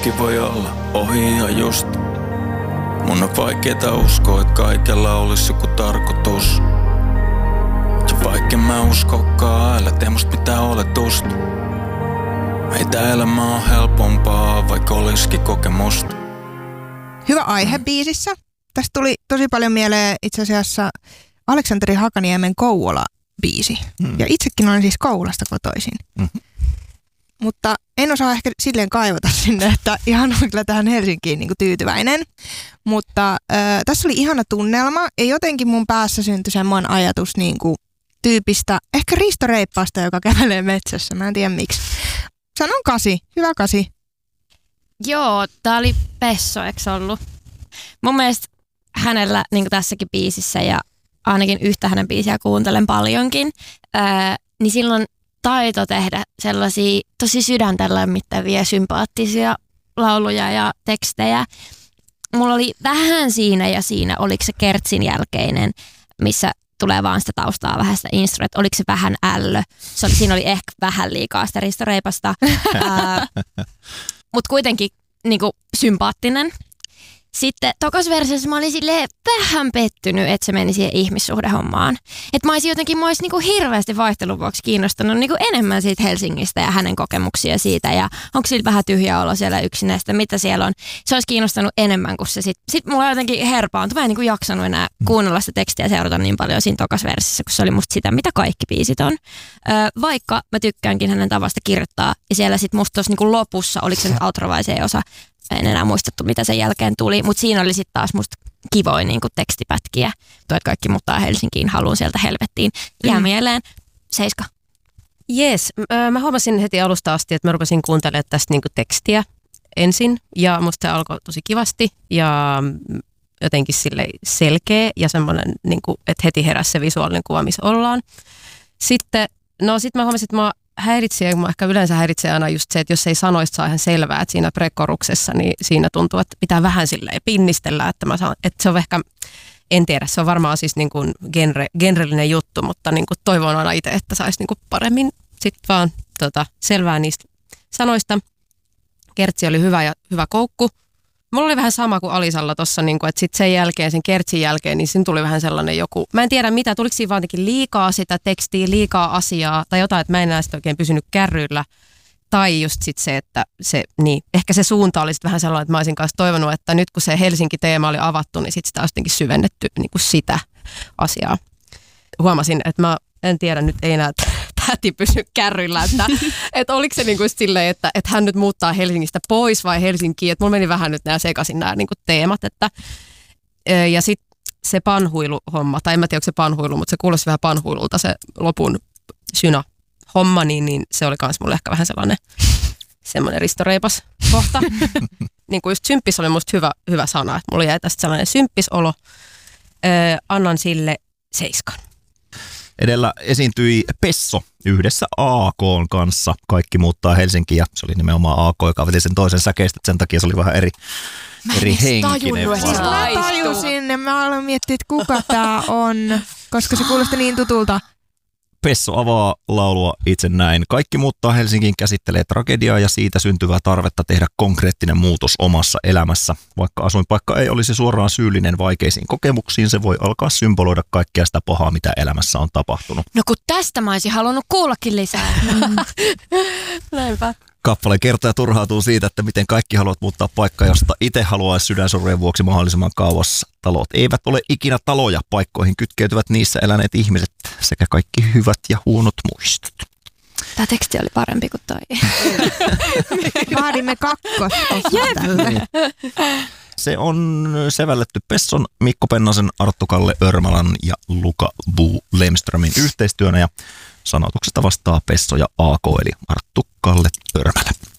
kaikki voi olla ohi ja just. Mun on vaikeeta uskoa, että kaikella olisi joku tarkoitus. Ja vaikka mä uskokaan, älä tee musta mitään oletusta. Ei tää elämä on helpompaa, vaikka olisikin kokemusta. Hyvä aihe biisissä. Tästä tuli tosi paljon mieleen itse asiassa Aleksanteri Hakaniemen Kouvola-biisi. Ja itsekin olen siis Kouvolasta kotoisin. Mutta en osaa ehkä silleen kaivata sinne, että ihan on kyllä tähän Helsinkiin niin kuin tyytyväinen. Mutta tässä oli ihana tunnelma ja jotenkin mun päässä syntyi semmoinen ajatus niin kuin tyypistä, ehkä Risto Reippaasta, joka kävelee metsässä. Mä en tiedä miksi. Sanon 8. Hyvä 8. Joo, tää oli Pesso, eikö ollut? Mun mielestä hänellä, niin kuin tässäkin biisissä, ja ainakin yhtä hänen biisiä kuuntelen paljonkin, niin silloin taito tehdä sellaisia tosi sydäntä lämmittäviä, sympaattisia lauluja ja tekstejä. Mulla oli vähän siinä ja siinä, oliko se Kertsin jälkeinen, missä tulee vaan sitä taustaa vähän sitä instru, että oliko se vähän ällö. Siinä oli ehkä vähän liikaa sitä Risto Reipasta, mutta kuitenkin niinku sympaattinen. Sitten tokas versiossa mä olin silleen vähän pettynyt, että se meni siihen ihmissuhdehommaan. Että mä olisi niinku hirveästi vaihtelun vuoksi kiinnostanut niinku enemmän siitä Helsingistä ja hänen kokemuksia siitä. Ja onko sillä vähän tyhjä olo siellä yksinäistä, mitä siellä on. Se olisi kiinnostanut enemmän kuin se sitten mulla jotenkin herpaantui. Mä en niinku jaksanut enää kuunnella sitä tekstiä ja seurata niin paljon siinä tokas versiossa, kun se oli musta sitä, mitä kaikki biisit on. Vaikka mä tykkäänkin hänen tavasta kirjoittaa. Ja siellä sitten musta tuossa niinku lopussa, oliko se nyt outro vai se osa, en enää muistettu, mitä sen jälkeen tuli, mutta siinä oli sitten taas musta kivoin niin tekstipätkiä. Tuo, että kaikki muuttaa Helsinkiin, haluun sieltä helvettiin. Jää mieleen. 7. Jes, mä huomasin heti alusta asti, että mä rupesin kuuntelemaan tästä niinku tekstiä ensin. Ja musta se alkoi tosi kivasti ja jotenkin sille selkeä ja semmoinen, niinku, että heti heräsi se visuaalinen kuva, missä ollaan. Sitten mä huomasin, että mä ehkä yleensä häiritsee aina just se, että jos ei sanoista saa ihan selvää, että siinä prekoruksessa, niin siinä tuntuu, että pitää vähän silleen pinnistellä, että se on ehkä, en tiedä, se on varmaan siis niin kuin genrellinen juttu, mutta niin kuin toivon aina itse, että saisi niin kuin paremmin sitten vaan selvää niistä sanoista. Kertsi oli hyvä koukku. Mulla oli vähän sama kuin Alisalla tuossa, niin että sitten sen jälkeen, sen Kertsin jälkeen, niin siinä tuli vähän sellainen joku, mä en tiedä mitä, tuliko siinä vaan liikaa sitä tekstiä, liikaa asiaa tai jotain, että mä en enää sitä oikein pysynyt kärryillä. Tai just sitten se, että ehkä se suunta oli sitten vähän sellainen, että mä olisin kanssa toivonut, että nyt kun se Helsinki-teema oli avattu, niin sitten sitä olisi jotenkin syvennetty niin kuin sitä asiaa. Huomasin, että mä en tiedä, nyt ei enää täti pysy kärryillä, että oliko se niin kuin silleen, että hän nyt muuttaa Helsingistä pois vai Helsinkiin, että mulla meni vähän nyt nämä sekaisin nämä niin kuin teemat, ja sitten se panhuiluhomma, tai en mä tiedä, onko se panhuilu, mutta se kuulosti vähän panhuilulta se lopun syna-homma, niin se oli kans mulle ehkä vähän semmoinen Risto Reipas kohta. Niin kuin just symppis oli musta hyvä sana, että mulla jäi tästä sellainen symppisolo, annan sille 7. Edellä esiintyi Pesso yhdessä AK:n kanssa. Kaikki muuttaa Helsinkiin ja se oli nimenomaan AK, joka veti sen toisen säkeistä. Sen takia se oli vähän eri henkinen. Mä tajusin. Mä aloin miettiä, että kuka tää on, koska se kuulosti niin tutulta. Pesso avaa laulua itse näin. Kaikki muuttaa Helsinkiin käsittelee tragediaa ja siitä syntyvää tarvetta tehdä konkreettinen muutos omassa elämässä. Vaikka asuinpaikka ei olisi suoraan syyllinen vaikeisiin kokemuksiin, se voi alkaa symboloida kaikkea sitä pahaa, mitä elämässä on tapahtunut. No kun tästä mä olisin halunnut kuullakin lisää. Näinpä. Kappale kertoo ja turhautuu siitä, että miten kaikki haluavat muuttaa paikkaa, josta itse haluaisi sydänsorien vuoksi mahdollisimman kauas. Talot eivät ole ikinä taloja, paikkoihin kytkeytyvät niissä eläneet ihmiset sekä kaikki hyvät ja huonot muistot. Tämä teksti oli parempi kuin toi. Vaadimme tälle. Se on sävelletty Pesson, Mikko Pennasen, Arttu Kalle Örmälän ja Luka Bu Lemströmin yhteistyönä ja sanotuksesta vastaa Pesso ja AK eli Arttu Kalle Örmälä.